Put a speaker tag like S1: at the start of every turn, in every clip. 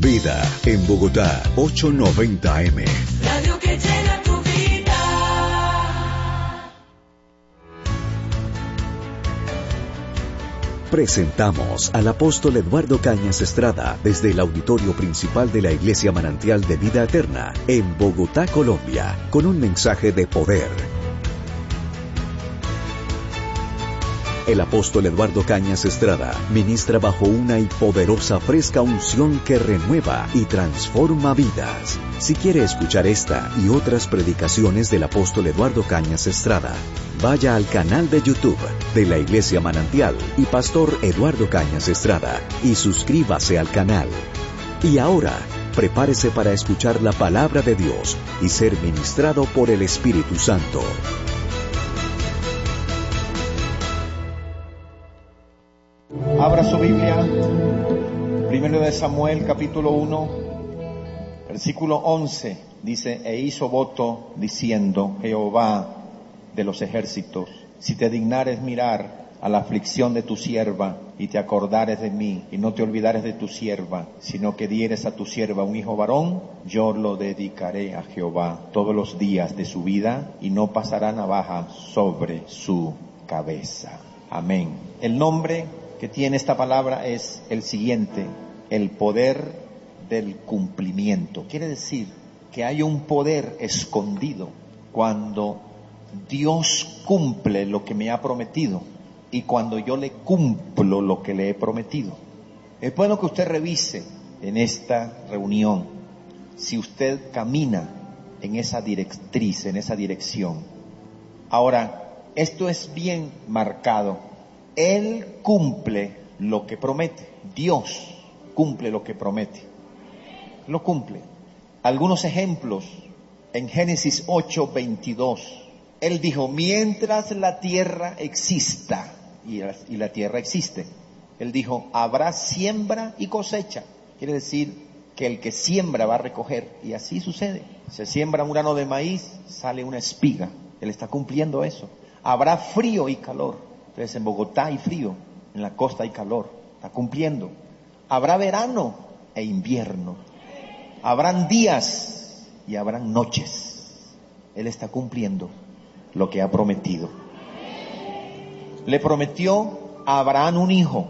S1: Vida en Bogotá, 890 AM.
S2: Radio que llena tu vida.
S1: Presentamos al apóstol Eduardo Cañas Estrada desde el auditorio principal de la Iglesia Manantial de Vida Eterna en Bogotá, Colombia, con un mensaje de poder. El apóstol Eduardo Cañas Estrada ministra bajo una y poderosa fresca unción que renueva y transforma vidas. Si quiere escuchar esta y otras predicaciones del apóstol Eduardo Cañas Estrada, vaya al canal de YouTube de la Iglesia Manantial y Pastor Eduardo Cañas Estrada y suscríbase al canal. Y ahora, prepárese para escuchar la palabra de Dios y ser ministrado por el Espíritu Santo.
S3: Abra su Biblia, primero de Samuel, capítulo 1, versículo 11, dice: E hizo voto diciendo, Jehová de los ejércitos, si te dignares mirar a la aflicción de tu sierva, y te acordares de mí, y no te olvidares de tu sierva, sino que dieres a tu sierva un hijo varón, yo lo dedicaré a Jehová todos los días de su vida, y no pasará navaja sobre su cabeza. Amén. El nombre que tiene esta palabra es el siguiente: el poder del cumplimiento. Quiere decir que hay un poder escondido cuando Dios cumple lo que me ha prometido y cuando yo le cumplo lo que le he prometido. Es bueno que usted revise en esta reunión si usted camina en esa directriz, en esa dirección. Ahora, esto es bien marcado. Él cumple lo que promete. Dios cumple lo que promete. Lo cumple. Algunos ejemplos. En Génesis 8:22. Él dijo, mientras la tierra exista, y la tierra existe, Él dijo, habrá siembra y cosecha. Quiere decir que el que siembra va a recoger. Y así sucede. Se siembra un grano de maíz, sale una espiga. Él está cumpliendo eso. Habrá frío y calor. Entonces en Bogotá hay frío, en la costa hay calor, está cumpliendo. Habrá verano e invierno, habrán días y habrán noches. Él está cumpliendo lo que ha prometido. Le prometió a Abraham un hijo,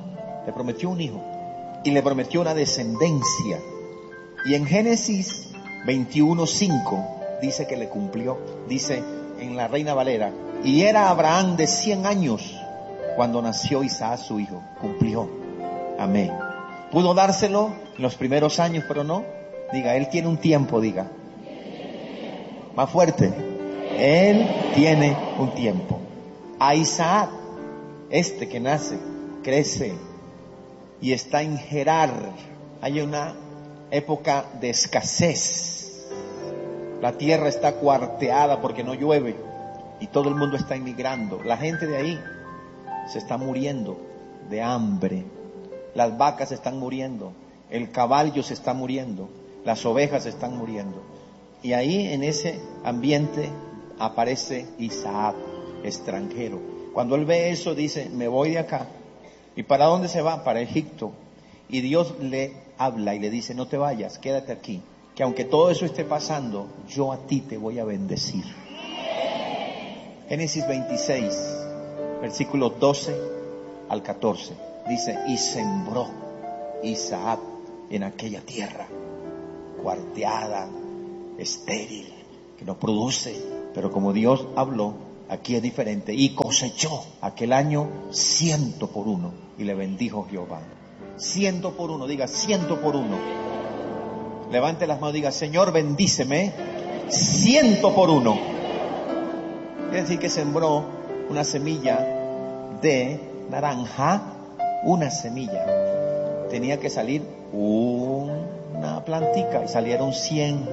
S3: y le prometió una descendencia. Y en Génesis 21:5 dice que le cumplió, dice en la Reina Valera, y era Abraham de 100 años cuando nació Isaac su hijo. Cumplió. Amén. Pudo dárselo en los primeros años, pero no. Diga, Él tiene un tiempo, diga. Más fuerte. Él tiene un tiempo. A Isaac, que nace, crece y está en Gerar. Hay una época de escasez. La tierra está cuarteada porque no llueve y todo el mundo está emigrando. La gente de ahí se está muriendo de hambre. Las vacas están muriendo, el caballo se está muriendo, las ovejas se están muriendo. Y ahí en ese ambiente aparece Isaac, extranjero. Cuando él ve eso dice, me voy de acá. ¿Y para dónde se va? Para Egipto. Y Dios le habla y le dice, no te vayas, quédate aquí, que aunque todo eso esté pasando, yo a ti te voy a bendecir. Génesis 26, versículos 12 al 14, dice, y sembró Isaac en aquella tierra, cuarteada, estéril, que no produce, pero como Dios habló, aquí es diferente, y cosechó aquel año 100 por 1, y le bendijo Jehová. 100 por 1, diga 100 por 1. Levante las manos, diga, Señor, bendíceme 100 por 1. Quiere decir que sembró una semilla de naranja, una semilla. Tenía que salir una plantica y salieron 100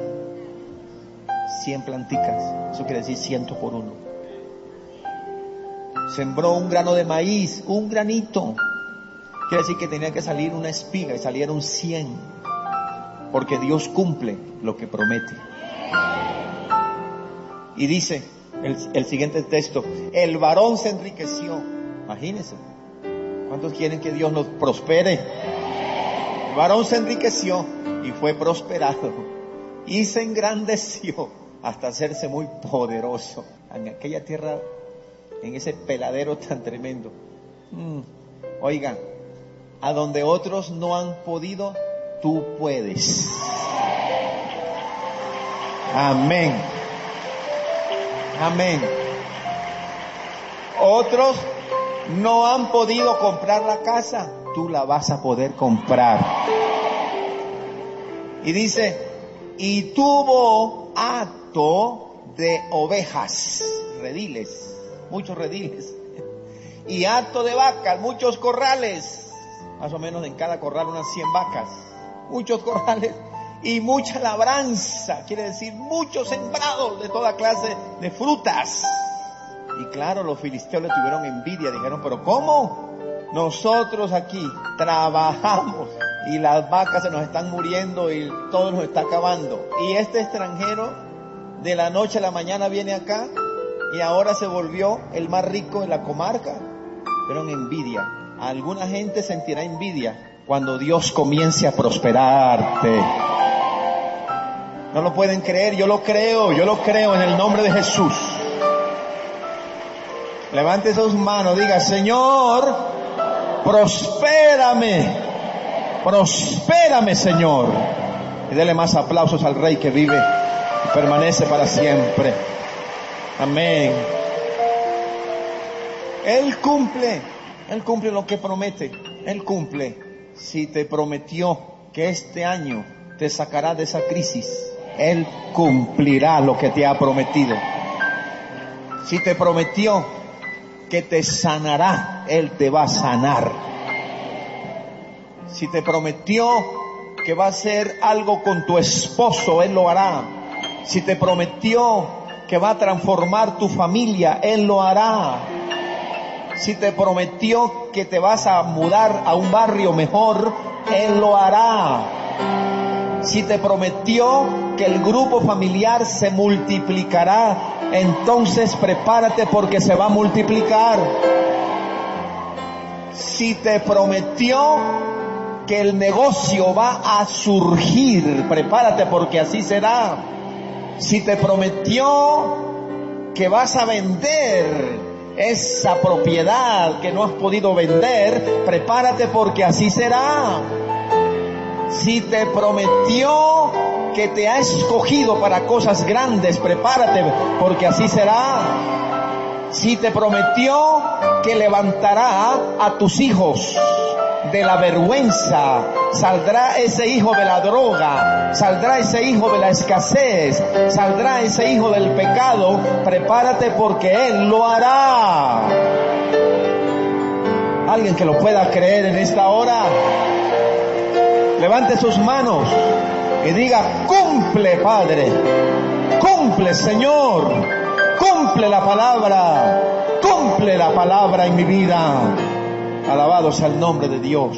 S3: planticas. Eso quiere decir 100 por 1. Sembró un grano de maíz, un granito. Quiere decir que tenía que salir una espiga y salieron 100. Porque Dios cumple lo que promete. Y dice el siguiente texto, el varón se enriqueció. Imagínense, ¿cuántos quieren que Dios nos prospere? El varón se enriqueció y fue prosperado y se engrandeció hasta hacerse muy poderoso en aquella tierra, en ese peladero tan tremendo. Oigan, a donde otros no han podido, tú puedes. Amén. Amén. Otros no han podido comprar la casa, tú la vas a poder comprar. Y dice, y tuvo hato de ovejas, rediles, muchos rediles, y hato de vacas, muchos corrales, más o menos en cada corral unas 100 vacas, muchos corrales, y mucha labranza, quiere decir muchos sembrados de toda clase de frutas. Y claro, los filisteos le tuvieron envidia, dijeron, pero ¿cómo? Nosotros aquí trabajamos y las vacas se nos están muriendo y todo nos está acabando. Y este extranjero de la noche a la mañana viene acá y ahora se volvió el más rico de la comarca. Pero en envidia, alguna gente sentirá envidia cuando Dios comience a prosperarte. No lo pueden creer, yo lo creo en el nombre de Jesús. Levante sus manos, diga, Señor, prospérame, Señor. Y dele más aplausos al Rey que vive y permanece para siempre. Amén. Él cumple lo que promete. Él cumple. Si te prometió que este año te sacará de esa crisis, Él cumplirá lo que te ha prometido. Si te prometió que te sanará, Él te va a sanar. Si te prometió que va a hacer algo con tu esposo, Él lo hará. Si te prometió que va a transformar tu familia, Él lo hará. Si te prometió que te vas a mudar a un barrio mejor, Él lo hará. Si te prometió que el grupo familiar se multiplicará, entonces prepárate porque se va a multiplicar. Si te prometió que el negocio va a surgir, prepárate porque así será. Si te prometió que vas a vender esa propiedad que no has podido vender, prepárate porque así será. Si te prometió que te ha escogido para cosas grandes, prepárate porque así será. Si te prometió que levantará a tus hijos de la vergüenza, saldrá ese hijo de la droga, saldrá ese hijo de la escasez, saldrá ese hijo del pecado, prepárate porque Él lo hará. Alguien que lo pueda creer en esta hora, levante sus manos y diga, cumple, Padre, cumple, Señor, cumple la palabra en mi vida. Alabado sea el nombre de Dios.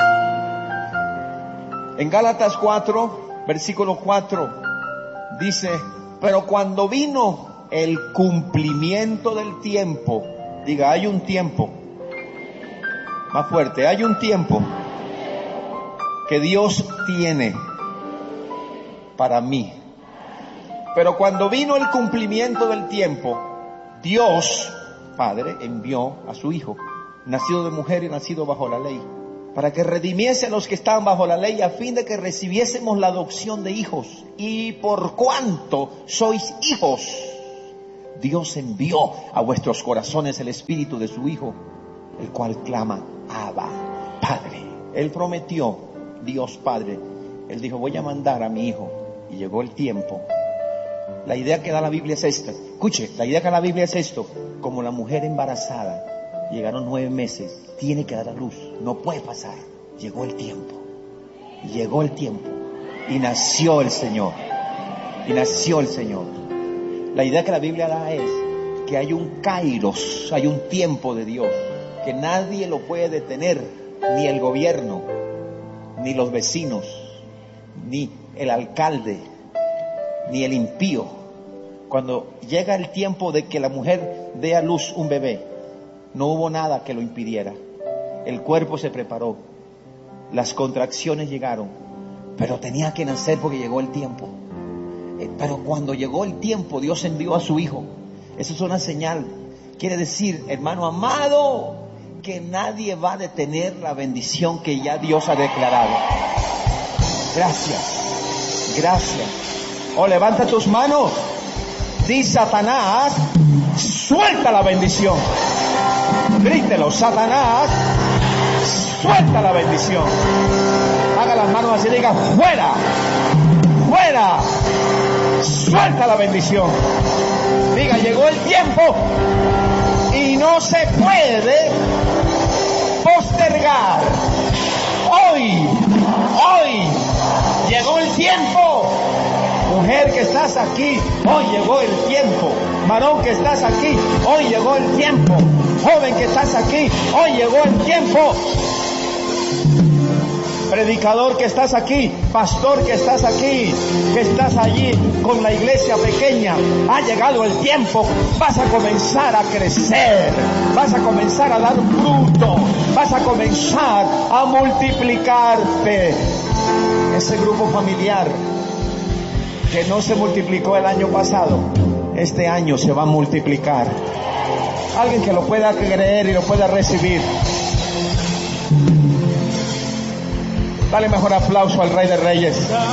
S3: En Gálatas 4, versículo 4, dice, pero cuando vino el cumplimiento del tiempo, diga, hay un tiempo, más fuerte, hay un tiempo que Dios tiene para mí. Pero cuando vino el cumplimiento del tiempo, Dios, Padre, envió a su Hijo, nacido de mujer y nacido bajo la ley, para que redimiese a los que estaban bajo la ley, a fin de que recibiésemos la adopción de hijos. Y por cuanto sois hijos, Dios envió a vuestros corazones el Espíritu de su Hijo, el cual clama, Abba, Padre. Él prometió, Dios Padre, Él dijo, voy a mandar a mi Hijo. Y llegó el tiempo. La idea que da la Biblia es esta. Escuche, la idea que da la Biblia es esto. Como la mujer embarazada, llegaron 9 meses, tiene que dar a luz, no puede pasar. Llegó el tiempo. Llegó el tiempo. Y nació el Señor. Y nació el Señor. La idea que la Biblia da es que hay un kairos, hay un tiempo de Dios, que nadie lo puede detener, ni el gobierno, ni los vecinos, ni el alcalde, ni el impío. Cuando llega el tiempo de que la mujer dé a luz un bebé, no hubo nada que lo impidiera. El cuerpo se preparó, las contracciones llegaron, pero tenía que nacer porque llegó el tiempo. Pero cuando llegó el tiempo, Dios envió a su hijo. Eso es una señal. Quiere decir, hermano amado, que nadie va a detener la bendición que ya Dios ha declarado. Gracias, gracias. Oh, levanta tus manos. Di: Satanás, suelta la bendición. Grítelo: Satanás, suelta la bendición. Haga las manos así y diga: fuera, fuera, suelta la bendición. Diga: llegó el tiempo y no se puede postergar. Hoy llegó el tiempo. Mujer que estás aquí, hoy llegó el tiempo. Varón que estás aquí, hoy llegó el tiempo. Joven que estás aquí, hoy llegó el tiempo. Predicador que estás aquí, pastor que estás aquí, que estás allí con la iglesia pequeña, ha llegado el tiempo. Vas a comenzar a crecer, vas a comenzar a dar fruto, vas a comenzar a multiplicarte. Ese grupo familiar que no se multiplicó el año pasado, este año se va a multiplicar. Alguien que lo pueda creer y lo pueda recibir. Dale mejor aplauso al Rey de Reyes.